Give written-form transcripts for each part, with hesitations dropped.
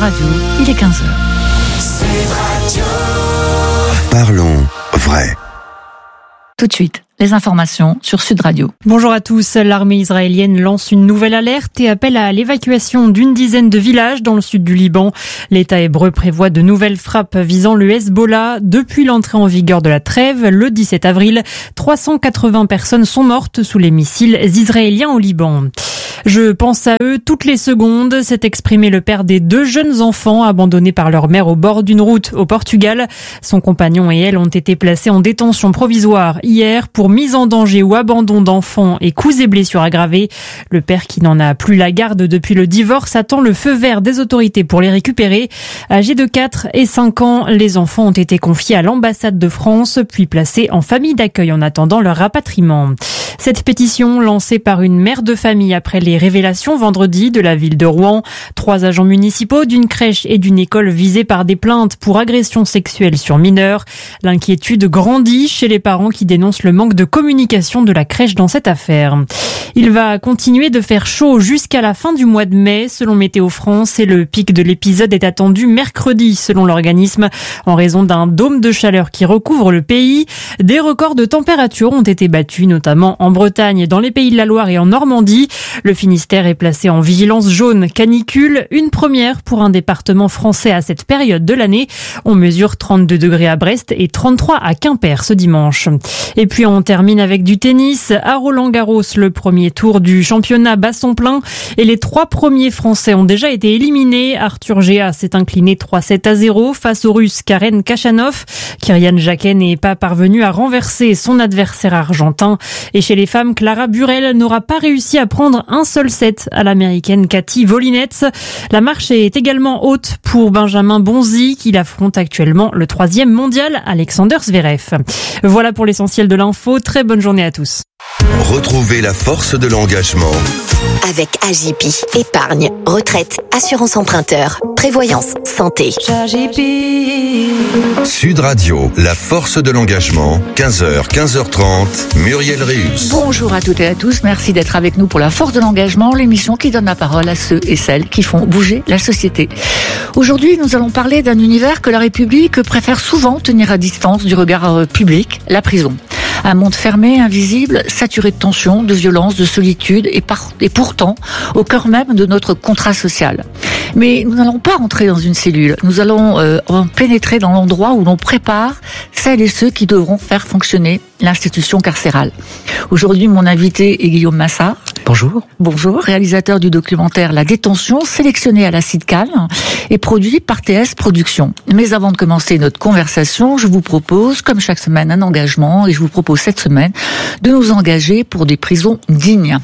Radio, il est 15h. Parlons vrai. Tout de suite, les informations sur Sud Radio. Bonjour à tous. L'armée israélienne lance une nouvelle alerte et appelle à l'évacuation d'une dizaine de villages dans le sud du Liban. L'État hébreu prévoit de nouvelles frappes visant le Hezbollah. Depuis l'entrée en vigueur de la trêve, le 17 avril, 380 personnes sont mortes sous les missiles israéliens au Liban. Je pense à eux toutes les secondes, s'est exprimé le père des 2 jeunes enfants abandonnés par leur mère au bord d'une route au Portugal. Son compagnon et elle ont été placés en détention provisoire hier pour mise en danger ou abandon d'enfants et coups et blessures aggravés. Le père, qui n'en a plus la garde depuis le divorce, attend le feu vert des autorités pour les récupérer. Âgés de 4 et 5 ans, les enfants ont été confiés à l'ambassade de France, puis placés en famille d'accueil en attendant leur rapatriement. Cette pétition, lancée par une mère de famille après les révélations vendredi de la ville de Rouen, 3 agents municipaux d'une crèche et d'une école visés par des plaintes pour agression sexuelle sur mineurs. L'inquiétude grandit chez les parents qui dénoncent le manque de communication de la crèche dans cette affaire. Il va continuer de faire chaud jusqu'à la fin du mois de mai, selon Météo France, et le pic de l'épisode est attendu mercredi, selon l'organisme, en raison d'un dôme de chaleur qui recouvre le pays. Des records de température ont été battus, notamment en Bretagne, dans les Pays de la Loire et en Normandie. Le Finistère est placé en vigilance jaune canicule, une première pour un département français à cette période de l'année. On mesure 32 degrés à Brest et 33 à Quimper ce dimanche. Et puis on termine avec du tennis. À Roland-Garros, le premier tour du championnat bat son plein et les 3 premiers Français ont déjà été éliminés. Arthur Géa s'est incliné 3-7-0 face au Russe Karen Khachanov. Kirian Jaquet n'est pas parvenu à renverser son adversaire argentin. Et chez les femmes, Clara Burel n'aura pas réussi à prendre un seul set à l'américaine Cathy Volinets. La marche est également haute pour Benjamin Bonzi, qui affronte actuellement le 3e mondial Alexander Zverev. Voilà pour l'essentiel de l'info. Très bonne journée à tous. Retrouvez la force de l'engagement. Avec AJP, épargne, retraite, assurance emprunteur, prévoyance, santé. Sud Radio, la force de l'engagement, 15h, 15h30, Muriel Réus. Bonjour à toutes et à tous, merci d'être avec nous pour la force de l'engagement, l'émission qui donne la parole à ceux et celles qui font bouger la société. Aujourd'hui, nous allons parler d'un univers que la République préfère souvent tenir à distance du regard public, la prison. Un monde fermé, invisible, saturé de tensions, de violences, de solitude et pourtant au cœur même de notre contrat social. Mais nous n'allons pas entrer dans une cellule, nous allons pénétrer dans l'endroit où l'on prépare celles et ceux qui devront faire fonctionner l'institution carcérale. Aujourd'hui, mon invité est Guillaume Massart. Bonjour. Bonjour, réalisateur du documentaire La détention, sélectionné à la CIDCAL et produit par TS Productions. Mais avant de commencer notre conversation, je vous propose, comme chaque semaine, un engagement et je vous propose cette semaine de nous engager pour des prisons dignes.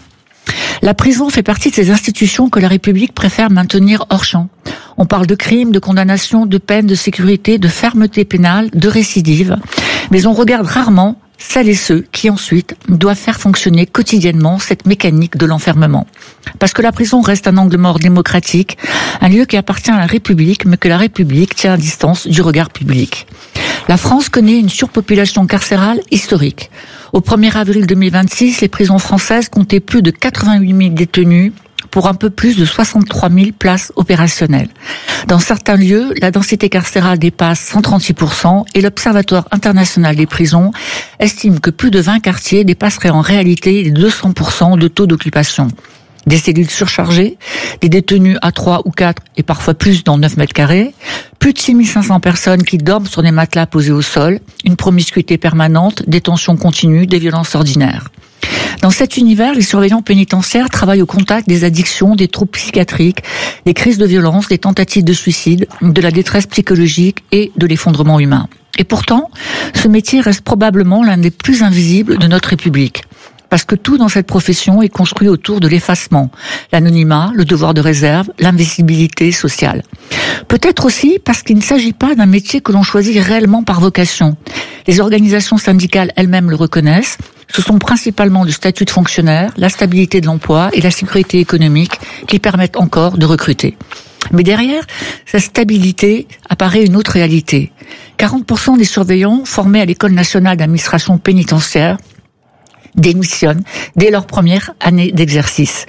La prison fait partie de ces institutions que la République préfère maintenir hors champ. On parle de crimes, de condamnations, de peines, de sécurité, de fermeté pénale, de récidive. Mais on regarde rarement celles et ceux qui ensuite doivent faire fonctionner quotidiennement cette mécanique de l'enfermement. Parce que la prison reste un angle mort démocratique, un lieu qui appartient à la République, mais que la République tient à distance du regard public. La France connaît une surpopulation carcérale historique. Au 1er avril 2026, les prisons françaises comptaient plus de 88 000 détenus pour un peu plus de 63 000 places opérationnelles. Dans certains lieux, la densité carcérale dépasse 136% et l'Observatoire international des prisons estime que plus de 20 quartiers dépasseraient en réalité les 200% de taux d'occupation. Des cellules surchargées, des détenus à 3 ou 4 et parfois plus dans 9 mètres carrés, plus de 6500 personnes qui dorment sur des matelas posés au sol, une promiscuité permanente, des tensions continues, des violences ordinaires. Dans cet univers, les surveillants pénitentiaires travaillent au contact des addictions, des troubles psychiatriques, des crises de violence, des tentatives de suicide, de la détresse psychologique et de l'effondrement humain. Et pourtant, ce métier reste probablement l'un des plus invisibles de notre République. Parce que tout dans cette profession est construit autour de l'effacement, l'anonymat, le devoir de réserve, l'invisibilité sociale. Peut-être aussi parce qu'il ne s'agit pas d'un métier que l'on choisit réellement par vocation. Les organisations syndicales elles-mêmes le reconnaissent. Ce sont principalement le statut de fonctionnaire, la stabilité de l'emploi et la sécurité économique qui permettent encore de recruter. Mais derrière cette stabilité apparaît une autre réalité. 40% des surveillants formés à l'École nationale d'administration pénitentiaire démissionnent dès leur première année d'exercice.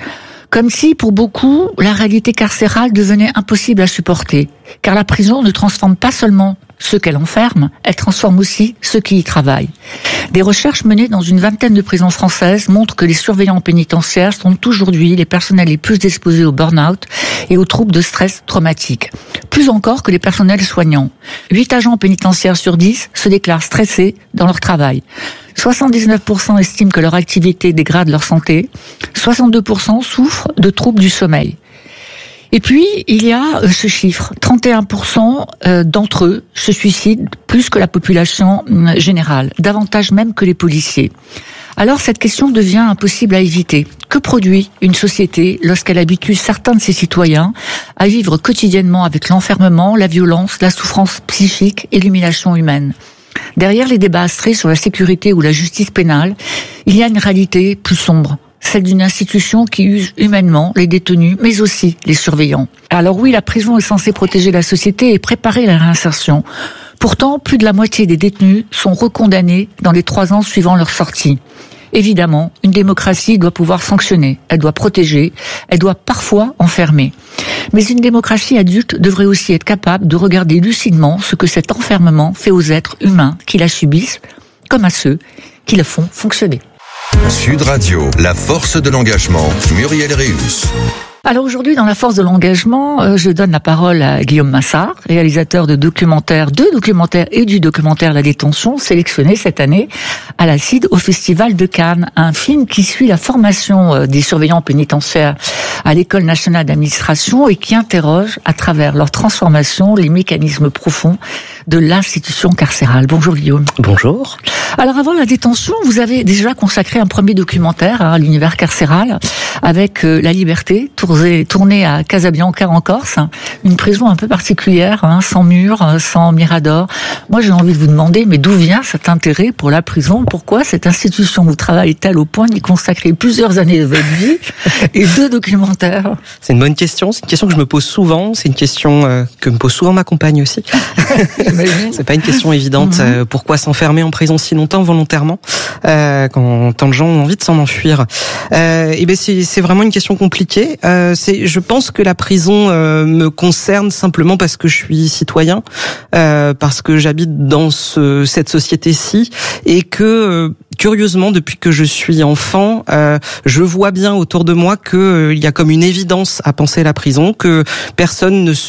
Comme si, pour beaucoup, la réalité carcérale devenait impossible à supporter. Car la prison ne transforme pas seulement ceux qu'elle enferme, elle transforme aussi ceux qui y travaillent. Des recherches menées dans une vingtaine de prisons françaises montrent que les surveillants pénitentiaires sont aujourd'hui les personnels les plus exposés au burn-out et aux troubles de stress traumatique. Plus encore que les personnels soignants. 8 agents pénitentiaires sur 10 se déclarent stressés dans leur travail. 79% estiment que leur activité dégrade leur santé. 62% souffrent de troubles du sommeil. Et puis, il y a ce chiffre, 31% d'entre eux se suicident plus que la population générale, davantage même que les policiers. Alors cette question devient impossible à éviter. Que produit une société lorsqu'elle habitue certains de ses citoyens à vivre quotidiennement avec l'enfermement, la violence, la souffrance psychique et l'humiliation humaine ? Derrière les débats astrés sur la sécurité ou la justice pénale, il y a une réalité plus sombre. Celle d'une institution qui use humainement les détenus, mais aussi les surveillants. Alors oui, la prison est censée protéger la société et préparer la réinsertion. Pourtant, plus de la moitié des détenus sont recondamnés dans les 3 ans suivant leur sortie. Évidemment, une démocratie doit pouvoir sanctionner, elle doit protéger, elle doit parfois enfermer. Mais une démocratie adulte devrait aussi être capable de regarder lucidement ce que cet enfermement fait aux êtres humains qui la subissent, comme à ceux qui la font fonctionner. Sud Radio, la force de l'engagement, Muriel Réus. Alors aujourd'hui, dans la force de l'engagement, je donne la parole à Guillaume Massard, réalisateur de documentaires et du documentaire La Détention, sélectionné cette année à la CID au Festival de Cannes. Un film qui suit la formation des surveillants pénitentiaires à l'École nationale d'administration et qui interroge, à travers leur transformation, les mécanismes profonds de l'institution carcérale. Bonjour Guillaume. Bonjour. Alors avant La Détention, vous avez déjà consacré un premier documentaire à l'univers carcéral avec La Liberté, tourné à Casabianca en Corse, une prison un peu particulière, sans murs, sans mirador. Moi j'ai envie de vous demander, mais d'où vient cet intérêt pour la prison ? Pourquoi cette institution vous travaille-t-elle au point d'y consacrer plusieurs années de votre vie et 2 documentaires ? C'est une bonne question, c'est une question que je me pose souvent, c'est une question que me pose souvent ma compagne aussi. C'est pas une question évidente. Pourquoi s'enfermer en prison si longtemps volontairement quand tant de gens ont envie de s'en enfuir? Et ben c'est vraiment une question compliquée. Je pense que la prison me concerne simplement parce que je suis citoyen, parce que j'habite dans cette société-ci et que curieusement, depuis que je suis enfant, je vois bien autour de moi que il y a comme une évidence à penser la prison, que personne ne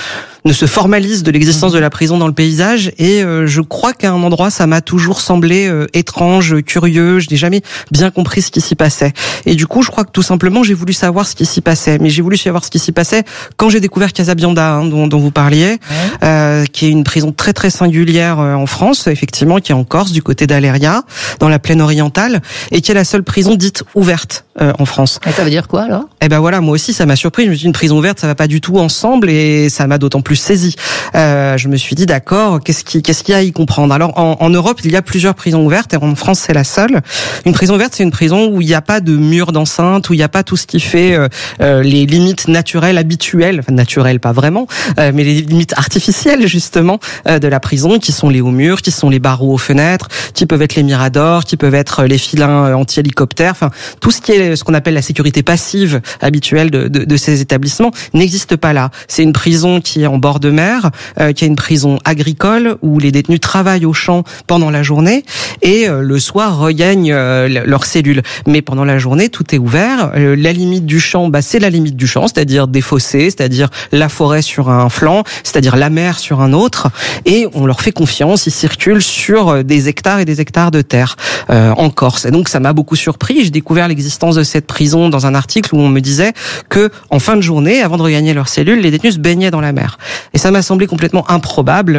se formalise de l'existence de la prison dans le paysage, et je crois qu'à un endroit ça m'a toujours semblé étrange, curieux, je n'ai jamais bien compris ce qui s'y passait. Et du coup, je crois que tout simplement j'ai voulu savoir ce qui s'y passait, mais j'ai voulu savoir ce qui s'y passait quand j'ai découvert Casabianca, dont vous parliez, qui est une prison très très singulière en France, effectivement, qui est en Corse, du côté d'Aléria, dans la plaine orientale, et qui est la seule prison dite ouverte en France. Et ça veut dire quoi alors ? Eh ben voilà, moi aussi ça m'a surpris. Je me suis dit, une prison ouverte, ça va pas du tout ensemble, et ça m'a d'autant plus saisi. Je me suis dit, d'accord, qu'est-ce qu'il y a à y comprendre ? Alors en Europe, il y a plusieurs prisons ouvertes, et en France c'est la seule. Une prison ouverte, c'est une prison où il n'y a pas de mur d'enceinte, où il n'y a pas tout ce qui fait les limites naturelles, habituelles, enfin naturelles pas vraiment, mais les limites artificielles justement de la prison, qui sont les hauts murs, qui sont les barreaux aux fenêtres, qui peuvent être les miradors, qui peuvent être les filins anti-hélicoptères, enfin tout ce qui est ce qu'on appelle la sécurité passive habituelle de ces établissements n'existe pas là. C'est une prison qui est en bord de mer, qui est une prison agricole où les détenus travaillent au champ pendant la journée et le soir regagnent leurs cellules. Mais pendant la journée, tout est ouvert. La limite du champ, c'est la limite du champ, c'est-à-dire des fossés, c'est-à-dire la forêt sur un flanc, c'est-à-dire la mer sur un autre, et on leur fait confiance, ils circulent sur des hectares et des hectares de terre en Corse. Et donc ça m'a beaucoup surpris. J'ai découvert l'existence de cette prison dans un article où on me disait que en fin de journée, avant de regagner leurs cellules, les détenus se baignaient dans la mer. Et ça m'a semblé complètement improbable.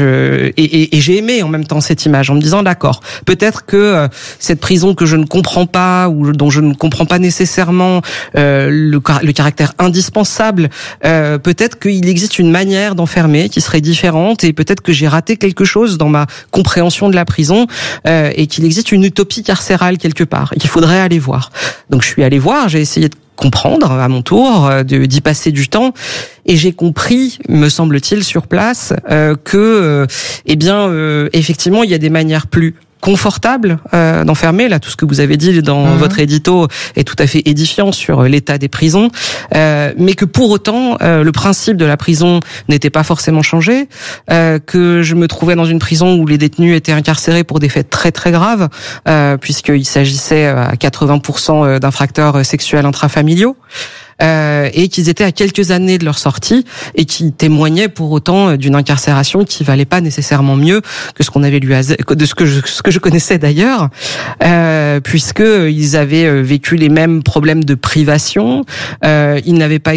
Et j'ai aimé en même temps cette image en me disant d'accord, peut-être que cette prison que je ne comprends pas ou dont je ne comprends pas nécessairement le caractère indispensable, peut-être qu'il existe une manière d'enfermer qui serait différente, et peut-être que j'ai raté quelque chose dans ma compréhension de la prison, et qu'il existe une utopie carcérale quelque part et qu'il faudrait aller voir. Donc je suis allé voir, j'ai essayé de comprendre à mon tour, d'y passer du temps, et j'ai compris, me semble-t-il, sur place, que effectivement il y a des manières plus confortable d'enfermer. Là, tout ce que vous avez dit dans votre édito est tout à fait édifiant sur l'état des prisons, mais que pour autant, le principe de la prison n'était pas forcément changé, que je me trouvais dans une prison où les détenus étaient incarcérés pour des faits très très graves, puisqu'il s'agissait à 80% d'infracteurs sexuels intrafamiliaux. Et qu'ils étaient à quelques années de leur sortie et qui témoignaient pour autant d'une incarcération qui valait pas nécessairement mieux que ce qu'on avait lu de ce que je connaissais d'ailleurs, puisque ils avaient vécu les mêmes problèmes de privation, ils n'avaient pas